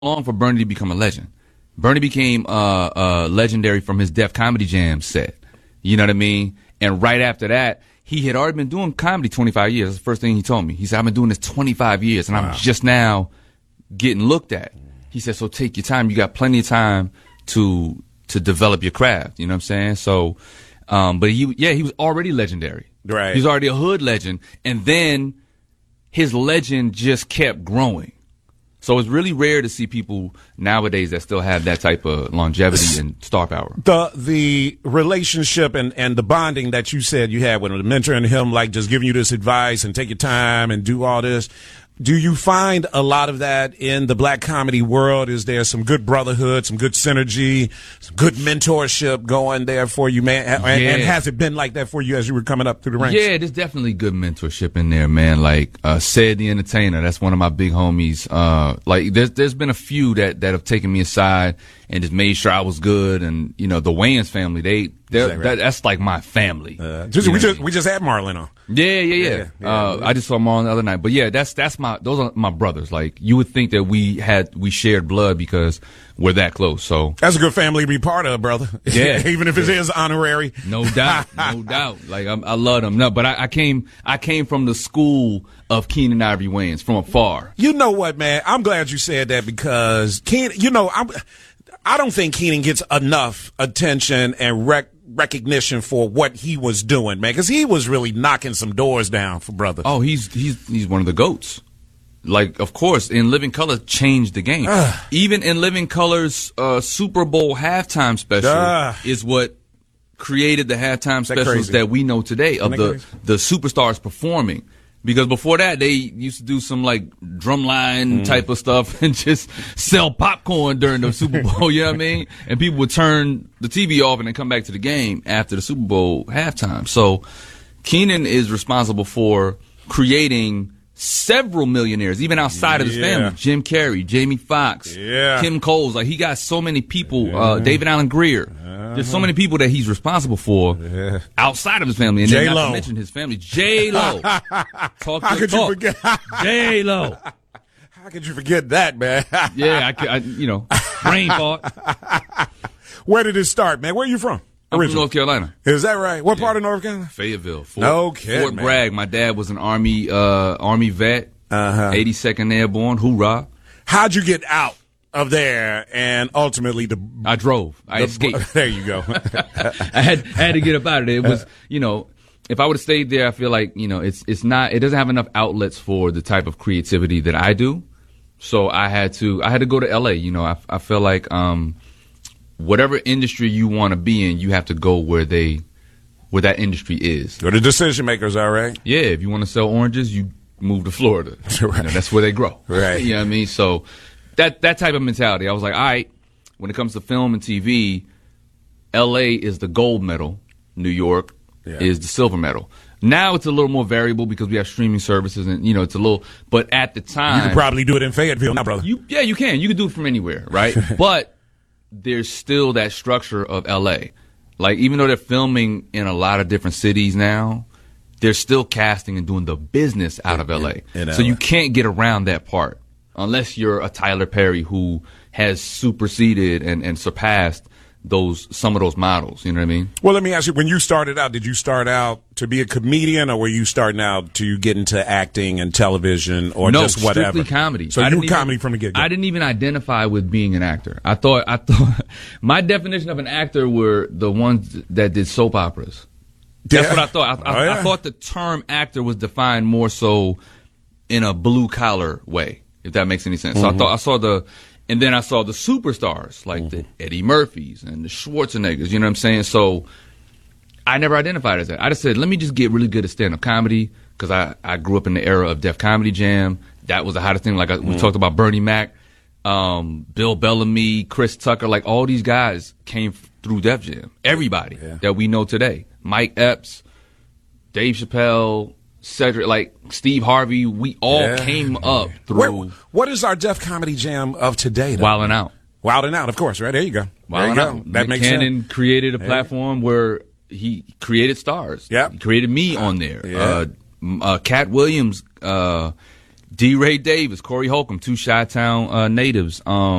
long for Bernie to become a legend. Bernie became legendary from his Def Comedy Jam set. You know what I mean? And right after that, he had already been doing comedy 25 years. That's the first thing he told me. He said, I've been doing this 25 years, and I'm just now getting looked at. He said, so take your time. You got plenty of time to develop your craft. You know what I'm saying? So, but he was already legendary. Right. He was already a hood legend. And then his legend just kept growing. So it's really rare to see people nowadays that still have that type of longevity and star power. The relationship and the bonding that you said you had with him, mentoring him, like just giving you this advice and take your time and do all this. Do you find a lot of that in the black comedy world? Is there some good brotherhood, some good synergy, some good mentorship going there for you, man? And has it been like that for you as you were coming up through the ranks? Yeah, there's definitely good mentorship in there, man. Like Said the Entertainer, that's one of my big homies. Like there's been a few that have taken me aside and just made sure I was good. And you know, the Wayans family, that's like my family. We just had Marlon on. Yeah. I just saw Marlon the other night. But yeah, those are my brothers. Like you would think that we shared blood because we're that close. So that's a good family to be part of, brother. Yeah. Even if it is honorary. No doubt. Like I love them. No, but I came from the school of Keenan Ivory Wayans from afar. You know what, man? I'm glad you said that because I don't think Keenan gets enough attention and recognition for what he was doing, man, because he was really knocking some doors down for brothers. Oh, he's one of the GOATs. Like, of course, In Living Color changed the game. Even In Living Color's Super Bowl halftime special is what created the halftime specials that we know today of the superstars performing. Because before that, they used to do some like drumline type of stuff and just sell popcorn during the Super Bowl, you know what I mean? And people would turn the TV off and then come back to the game after the Super Bowl halftime. So Keenan is responsible for creating several millionaires, even outside of his family. Jim Carrey, Jamie Foxx, Kim Coles. Like, he got so many people, David Allen Greer. There's so many people that he's responsible for outside of his family. And then not to mention his family. J-Lo. Talk How your could talk. you forget? J-Lo. How could you forget that, man? Yeah, brain fart. Where did it start, man? Where are you from? I'm from North Carolina. Is that right? What part of North Carolina? Fayetteville. Fort Bragg. My dad was an Army vet. 82nd Airborne. Hoorah. How'd you get out of there and ultimately I drove. I escaped. There you go. I had to get up out of there. It was, if I would have stayed there, I feel like, it doesn't have enough outlets for the type of creativity that I do. So I had to go to LA. I feel like, whatever industry you want to be in, you have to go where that industry is. Where the decision makers are, right? Yeah, if you want to sell oranges, you move to Florida. Right. That's where they grow. Right. You know what I mean? So that type of mentality, I was like, all right, when it comes to film and TV, LA is the gold medal, New York is the silver medal. Now it's a little more variable because we have streaming services and, it's a little, but at the time. You could probably do it in Fayetteville now, brother. You can. You can do it from anywhere, right? But there's still that structure of LA. Like, even though they're filming in a lot of different cities now, they're still casting and doing the business out of LA. So you can't get around that part unless you're a Tyler Perry who has superseded and surpassed some of those models. You know what I mean? Well, let me ask you, when you started out, did you start out to be a comedian, or were you starting out to get into acting and television, or just whatever? No, strictly comedy. So you were comedy from the get-go. I didn't even identify with being an actor. I thought my definition of an actor were the ones that did soap operas. That's what I thought. I thought the term actor was defined more so in a blue collar way, if that makes any sense. So and then I saw the superstars like the Eddie Murphys and the Schwarzeneggers. You know what I'm saying? So I never identified as that. I just said, let me just get really good at stand-up comedy because I grew up in the era of Def Comedy Jam. That was the hottest thing. Like we talked about Bernie Mac, Bill Bellamy, Chris Tucker. Like, all these guys came through Def Jam. Everybody that we know today. Mike Epps, Dave Chappelle, Cedric, like Steve Harvey, we all came up through. What is our Def Comedy Jam of today, though? Wildin' Out. Wildin' Out, of course, right? There you go. Wildin' Out. That makes sense. Cannon created a platform where he created stars. Yeah. He created me on there. Cat Williams D. Ray Davis, Corey Holcomb, two Chi-Town natives.